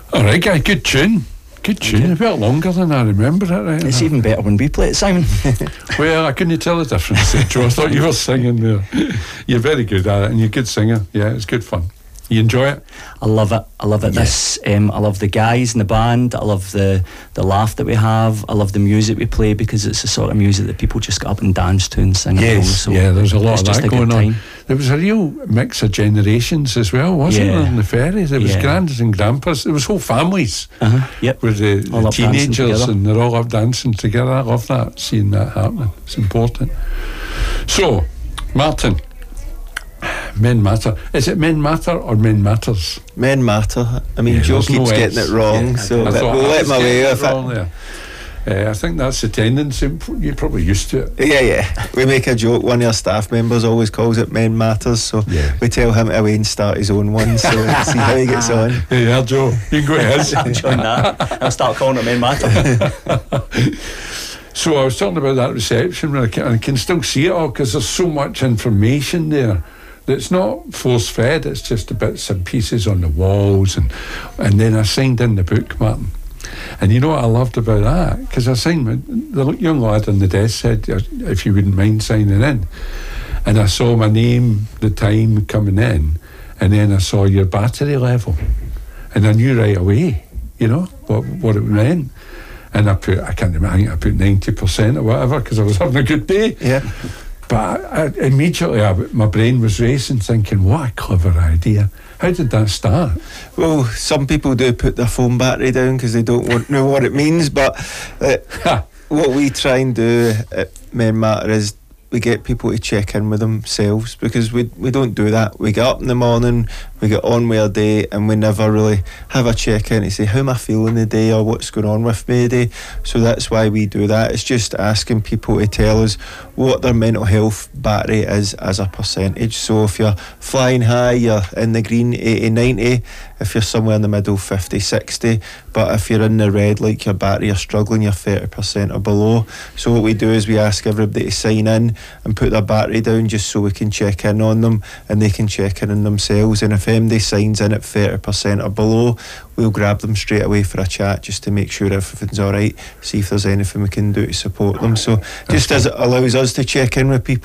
All right, guy, good tune. Good tune, a bit longer than I remember it, right? It's even better when we play it, Simon. Well, I couldn't tell the difference, Joe. I thought you were singing there. You're very good at it, and you're a good singer. Yeah, it's good fun. You enjoy it? I love it. I love it. I love the guys in the band. I love the laugh that we have. I love the music we play, because it's the sort of music that people just get up and dance to and sing along. So yeah, there's a lot of that going on. Time. There was a real mix of generations as well, wasn't there, on the ferry? There was grands and grandpas. There was whole families with the teenagers, and they're all up dancing together. I love that, seeing that happening. It's important. So, Martin, Men Matter. Is it Men Matter or Men Matters? Men Matter. I mean, Joe keeps getting it wrong, so we'll let him away with it. I think that's the tendency. You're probably used to it. Yeah. We make a joke. One of our staff members always calls it Men Matters, so we tell him to away and start his own one, so see how he gets on. Yeah, Joe, you can go ahead. Join that. I'll start calling it Men Matter. So I was talking about that reception, and I can still see it all, because there's so much information there that's not force-fed. It's just the bits and pieces on the walls, and then I signed in the book, Martin. And you know what I loved about that? Because I signed, the young lad on the desk said, if you wouldn't mind signing in. And I saw my name, the time coming in, and then I saw your battery level. And I knew right away, what it meant. And I can't remember, I think I put 90% or whatever, because I was having a good day. Yeah. But I immediately, my brain was racing, thinking, what a clever idea. How did that start? Well, some people do put their phone battery down because they don't know what it means, but what we try and do at Men Matter is we get people to check in with themselves, because we don't do that. We get up in the morning, we get on with our day, and we never really have a check-in to say, how am I feeling the day, or what's going on with me today. So that's why we do that. It's just asking people to tell us what their mental health battery is as a percentage. So if you're flying high, you're in the green, 80, 90. If you're somewhere in the middle, 50, 60. But if you're in the red, like your battery, you're struggling, you're 30% or below. So what we do is we ask everybody to sign in and put their battery down, just so we can check in on them, and they can check in on themselves. And if MD signs in at 30% or below, we'll grab them straight away for a chat, just to make sure everything's all right, see if there's anything we can do to support them. So just as it allows us to check in with people,